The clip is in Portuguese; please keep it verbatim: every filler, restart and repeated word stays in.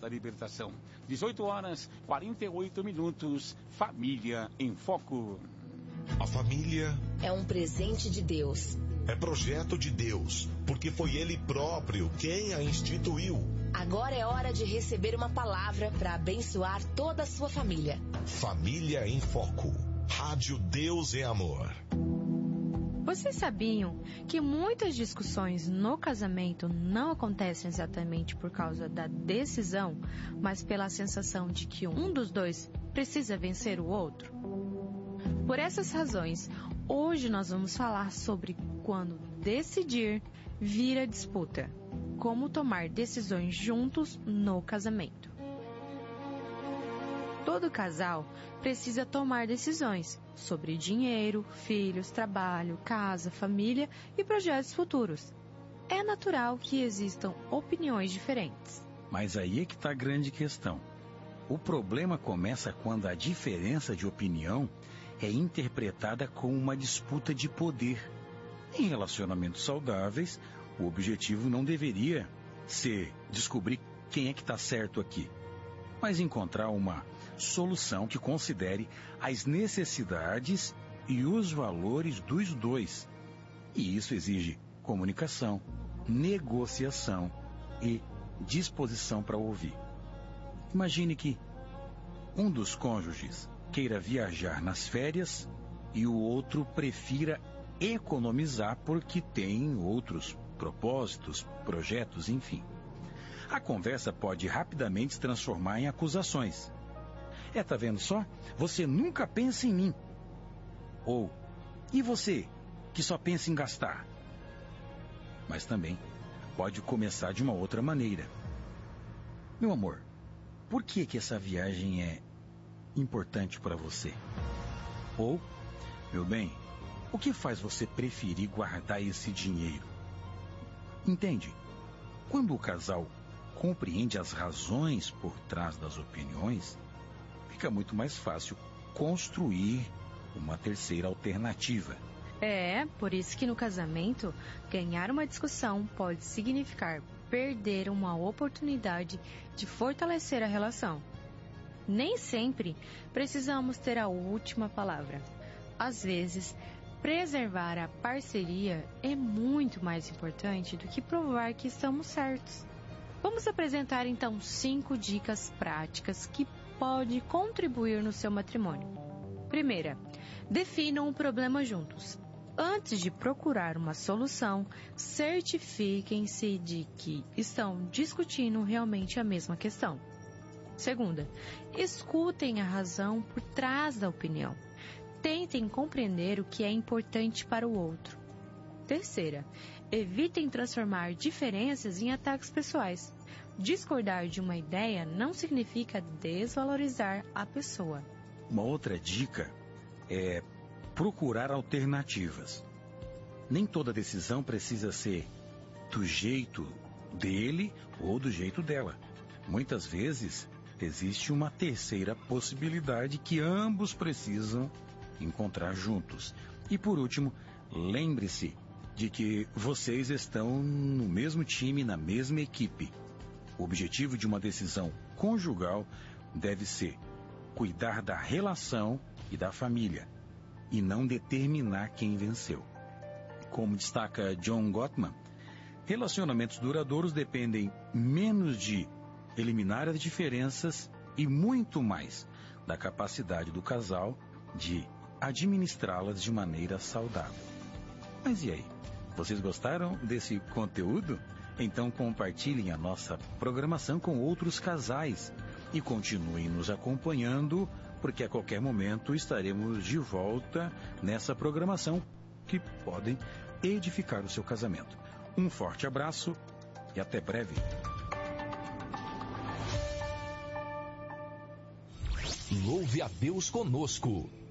da libertação. dezoito horas, quarenta e oito minutos, Família em Foco. A família é um presente de Deus. É projeto de Deus, porque foi Ele próprio quem a instituiu. Agora é hora de receber uma palavra para abençoar toda a sua família. Família em Foco. Rádio Deus é Amor. Vocês sabiam que muitas discussões no casamento não acontecem exatamente por causa da decisão, mas pela sensação de que um dos dois precisa vencer o outro? Por essas razões, hoje nós vamos falar sobre quando decidir vira disputa. Como tomar decisões juntos no casamento. Todo casal precisa tomar decisões sobre dinheiro, filhos, trabalho, casa, família e projetos futuros. É natural que existam opiniões diferentes. Mas aí é que está a grande questão. O problema começa quando a diferença de opinião é interpretada como uma disputa de poder. Em relacionamentos saudáveis, o objetivo não deveria ser descobrir quem é que está certo aqui, mas encontrar uma solução que considere as necessidades e os valores dos dois. E isso exige comunicação, negociação e disposição para ouvir. Imagine que um dos cônjuges queira viajar nas férias e o outro prefira economizar porque tem outros propósitos, projetos, enfim. A conversa pode rapidamente se transformar em acusações. É, tá vendo só? Você nunca pensa em mim. Ou, e você, que só pensa em gastar? Mas também pode começar de uma outra maneira. Meu amor, por que que essa viagem é importante para você? Ou, meu bem, o que faz você preferir guardar esse dinheiro? Entende? Quando o casal compreende as razões por trás das opiniões, fica muito mais fácil construir uma terceira alternativa. É, por isso que no casamento, ganhar uma discussão pode significar perder uma oportunidade de fortalecer a relação. Nem sempre precisamos ter a última palavra. Às vezes, preservar a parceria é muito mais importante do que provar que estamos certos. Vamos apresentar então cinco dicas práticas que podem contribuir no seu matrimônio. Primeira, definam o problema juntos. Antes de procurar uma solução, certifiquem-se de que estão discutindo realmente a mesma questão. Segunda, escutem a razão por trás da opinião. Tentem compreender o que é importante para o outro. Terceira, evitem transformar diferenças em ataques pessoais. Discordar de uma ideia não significa desvalorizar a pessoa. Uma outra dica é procurar alternativas. Nem toda decisão precisa ser do jeito dele ou do jeito dela. Muitas vezes existe uma terceira possibilidade que ambos precisam encontrar juntos. E por último, lembre-se de que vocês estão no mesmo time, na mesma equipe. O objetivo de uma decisão conjugal deve ser cuidar da relação e da família, e não determinar quem venceu. Como destaca John Gottman, relacionamentos duradouros dependem menos de eliminar as diferenças e muito mais da capacidade do casal de administrá-las de maneira saudável. Mas e aí? Vocês gostaram desse conteúdo? Então compartilhem a nossa programação com outros casais e continuem nos acompanhando, porque a qualquer momento estaremos de volta nessa programação que podem edificar o seu casamento. Um forte abraço e até breve. Louve a Deus conosco.